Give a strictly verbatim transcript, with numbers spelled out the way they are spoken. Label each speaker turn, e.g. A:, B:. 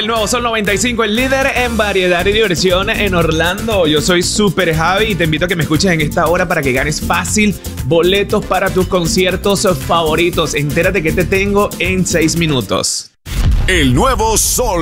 A: El nuevo Sol noventa y cinco, el líder en variedad y diversión en Orlando. Yo soy Super Javi y te invito a que me escuches en esta hora para que ganes fácil boletos para tus conciertos favoritos. Entérate que te tengo en seis minutos.
B: El nuevo Sol